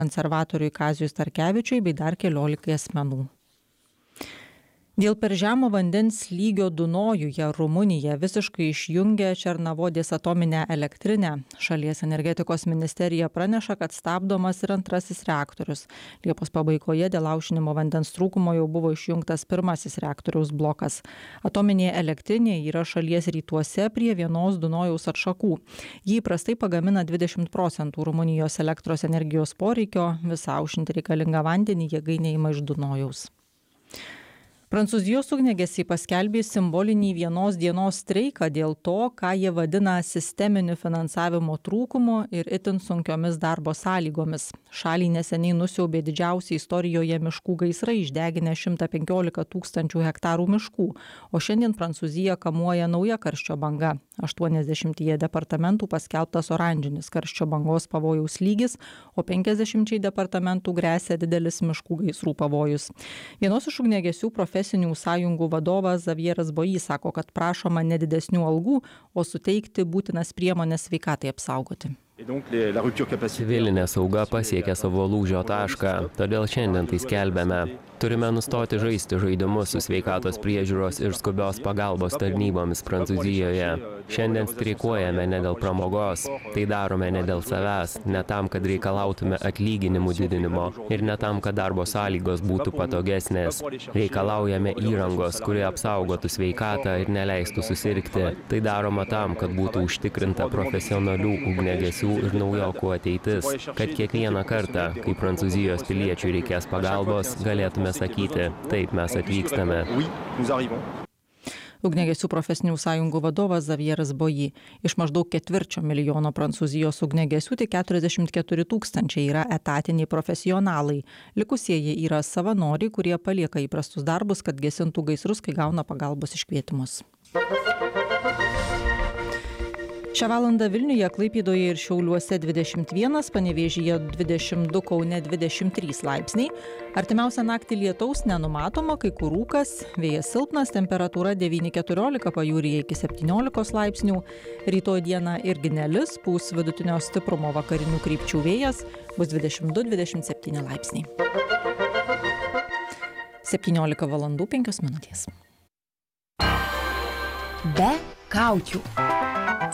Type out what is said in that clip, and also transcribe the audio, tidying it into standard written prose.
konservatoriui Kaziui Starkevičiui bei dar 11 asmenų. Dėl per žemo vandens lygio Dunojuje Rumunija visiškai išjungė Černavodės atominę elektrinę. Šalies energetikos ministerija praneša, kad stabdomas ir antrasis reaktorius. Liepos pabaigoje dėl aušinimo vandens trūkumo jau buvo išjungtas pirmasis reaktoriaus blokas. Atominė elektrinė yra šalies rytuose prie vienos Dunojaus atšakų. Ji įprastai pagamina 20% Rumunijos elektros energijos poreikio, visą aušinti reikalingą vandenį jėgainė ima iš Dunojaus. Prancūzijos ugniagesiai paskelbė simbolinį vienos dienos streiką dėl to, ką jie vadina sisteminiu finansavimo trūkumu ir itin sunkiomis darbo sąlygomis. Šalį neseniai nusiaubė didžiausi istorijoje miškų gaisrai, išdeginę 115 000 hektarų miškų, o šiandien Prancūziją kamuoja nauja karščio banga. 80 departamentų paskelbtas oranžinis karščio bangos pavojaus lygis, o 50 departamentų gresia didelis miškų gaisrų pavojus. Vienos iš ugniagesių profesinių sąjungų vadovas Xavieras Boji sako, kad prašoma ne didesnių algų, o suteikti būtinas priemonės sveikatai apsaugoti. Civilinė sauga pasiekė savo lūžio tašką, todėl šiandien tai skelbėme. Turime nustoti žaisti žaidimus su sveikatos priežiūros ir skubios pagalbos tarnybomis Prancūzijoje. Šiandien streikuojame ne dėl pramogos, tai darome ne dėl savęs, ne tam, kad reikalautume atlyginimų didinimo ir ne tam, kad darbo sąlygos būtų patogesnės. Reikalaujame įrangos, kuri apsaugotų sveikatą ir neleistų susirgti. Tai daroma tam, kad būtų užtikrinta profesionalių ugniagesių ir naujokų ateitis, kad kiekvieną kartą, kai Prancūzijos piliečiui reikės pagalbos, galėtume sakyti, taip mes atvykstame. Ugniagesių profesinių sąjungų vadovas Xavieras Boji. Iš maždaug 250 000 Prancūzijos ugniagesių tik 44 000 yra etatiniai profesionalai. Likusieji yra savanoriai, kurie palieka įprastus darbus, kad gesintų gaisrus, kai gauna pagalbos iškvietimus. Šią valandą Vilniuje, Klaipėdoje ir Šiauliuose 21, Panevėžyje 22, Kaune 23 laipsniai. Artimiausią naktį lietaus nenumatoma, kai kur rūkas, vėjas silpnas, temperatūra 9–14, pajūryje iki 17 laipsnių. Rytoj dieną irgi nelis, pūs vidutinio stiprumo vakarinių krypčių vėjas, bus 22–27 laipsniai. 17:05. Be kaukių.